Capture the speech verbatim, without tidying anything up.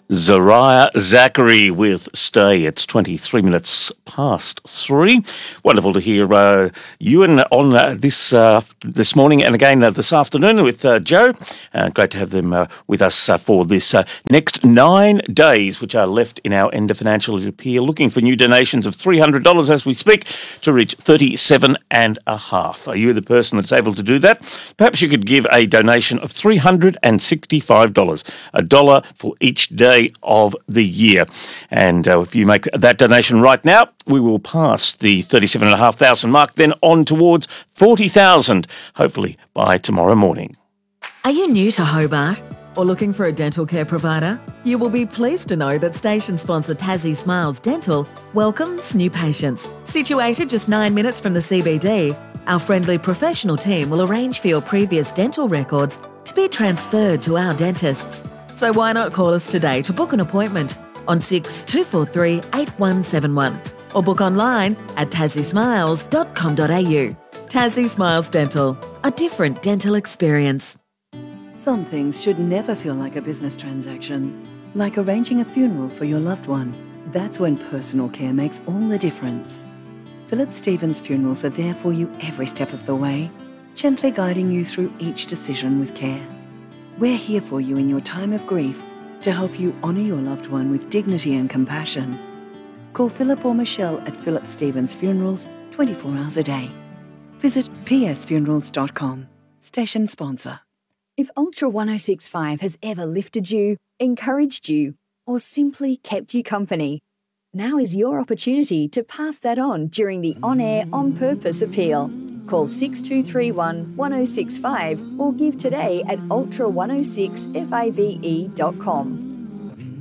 Zariah Zachary with Stay. It's twenty-three minutes past three. Wonderful to hear uh, Ewan on uh, this uh, this morning and again uh, this afternoon with uh, Joe. Uh, great to have them uh, with us uh, for this uh, next nine days, which are left in our end of financial year. Looking for new donations of three hundred dollars as we speak to reach thirty-seven and a half. Are you the person that's able to do that? Perhaps you could give a donation of three hundred sixty-five dollars, a dollar for each day of the year. And uh, if you make that donation right now, we will pass the thirty-seven and a half thousand mark, then on towards forty thousand, hopefully by tomorrow morning. Are you new to Hobart or looking for a dental care provider? You will be pleased to know that station sponsor Tassie Smiles Dental welcomes new patients. Situated just nine minutes from the C B D, our friendly professional team will arrange for your previous dental records to be transferred to our dentists. So why not call us today to book an appointment on six two four three eight one seven one or book online at tassie smiles dot com dot a u. Tassie Smiles Dental, a different dental experience. Some things should never feel like a business transaction, like arranging a funeral for your loved one. That's when personal care makes all the difference. Philip Stevens Funerals are there for you every step of the way, gently guiding you through each decision with care. We're here for you in your time of grief to help you honour your loved one with dignity and compassion. Call Philip or Michelle at Philip Stevens Funerals twenty-four hours a day. Visit p s funerals dot com. Station sponsor. If Ultra one oh six point five has ever lifted you, encouraged you, or simply kept you company, now is your opportunity to pass that on during the On-Air On Purpose appeal. Call six two three one one oh six five or give today at ultra one oh six five dot com.